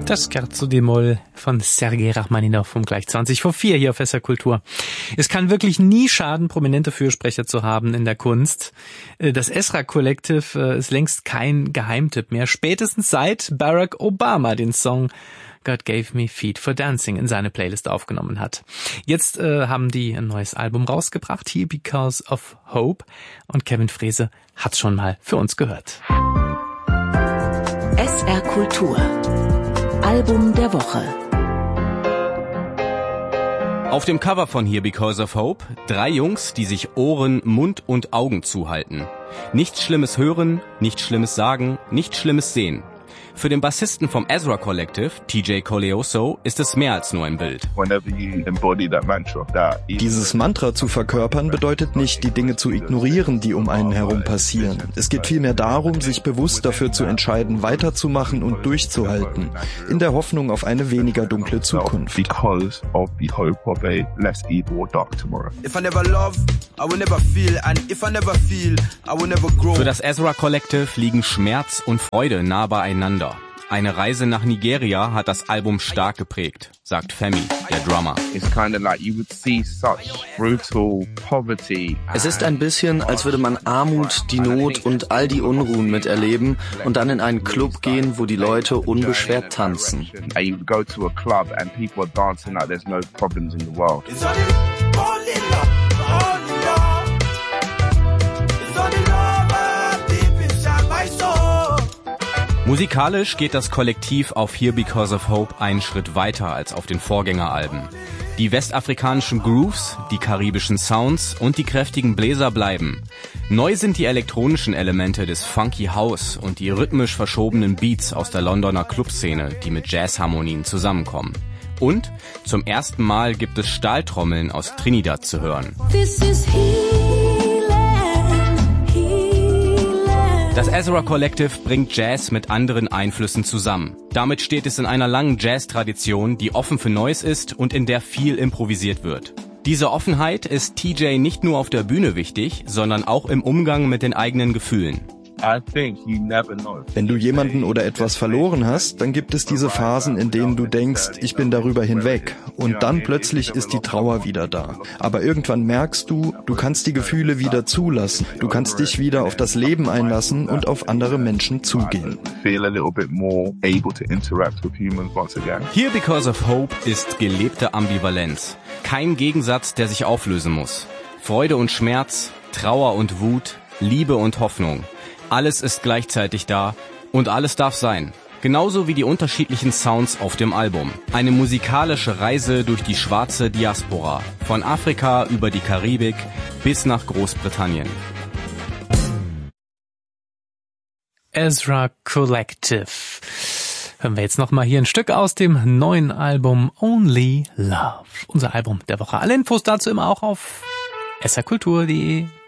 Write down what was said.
Das Scherzo d-Moll von Sergei Rachmaninow um gleich 20:04 hier auf SR Kultur. Es kann wirklich nie schaden, prominente Fürsprecher zu haben in der Kunst. Das Ezra Collective ist längst kein Geheimtipp mehr. Spätestens seit Barack Obama den Song God Gave Me Feet for Dancing in seine Playlist aufgenommen hat. Jetzt haben die ein neues Album rausgebracht, Here Because of Hope. Und Kevin Frese hat's schon mal für uns gehört. SR Kultur. Album der Woche. Auf dem Cover von Here Because of Hope 3 Jungs, die sich Ohren, Mund und Augen zuhalten. Nichts Schlimmes hören, nichts Schlimmes sagen, nichts Schlimmes sehen. Für den Bassisten vom Ezra Collective, TJ Coleoso, ist es mehr als nur ein Bild. Dieses Mantra zu verkörpern bedeutet nicht, die Dinge zu ignorieren, die um einen herum passieren. Es geht vielmehr darum, sich bewusst dafür zu entscheiden, weiterzumachen und durchzuhalten, in der Hoffnung auf eine weniger dunkle Zukunft. Für das Ezra Collective liegen Schmerz und Freude nah beieinander. Eine Reise nach Nigeria hat das Album stark geprägt, sagt Femi, der Drummer. Es ist ein bisschen, als würde man Armut, die Not und all die Unruhen miterleben und dann in einen Club gehen, wo die Leute unbeschwert tanzen. Musikalisch geht das Kollektiv auf Here Because of Hope einen Schritt weiter als auf den Vorgängeralben. Die westafrikanischen Grooves, die karibischen Sounds und die kräftigen Bläser bleiben. Neu sind die elektronischen Elemente des Funky House und die rhythmisch verschobenen Beats aus der Londoner Clubszene, die mit Jazzharmonien zusammenkommen. Und zum ersten Mal gibt es Stahltrommeln aus Trinidad zu hören. Das Ezra Collective bringt Jazz mit anderen Einflüssen zusammen. Damit steht es in einer langen Jazz-Tradition, die offen für Neues ist und in der viel improvisiert wird. Diese Offenheit ist TJ nicht nur auf der Bühne wichtig, sondern auch im Umgang mit den eigenen Gefühlen. Wenn du jemanden oder etwas verloren hast, dann gibt es diese Phasen, in denen du denkst, ich bin darüber hinweg. Und dann plötzlich ist die Trauer wieder da. Aber irgendwann merkst du, du kannst die Gefühle wieder zulassen. Du kannst dich wieder auf das Leben einlassen und auf andere Menschen zugehen. Here Because of Hope ist gelebte Ambivalenz. Kein Gegensatz, der sich auflösen muss. Freude und Schmerz, Trauer und Wut, Liebe und Hoffnung. Alles ist gleichzeitig da und alles darf sein. Genauso wie die unterschiedlichen Sounds auf dem Album. Eine musikalische Reise durch die schwarze Diaspora. Von Afrika über die Karibik bis nach Großbritannien. Ezra Collective. Hören wir jetzt nochmal hier ein Stück aus dem neuen Album Only Love. Unser Album der Woche. Alle Infos dazu immer auch auf srkultur.de.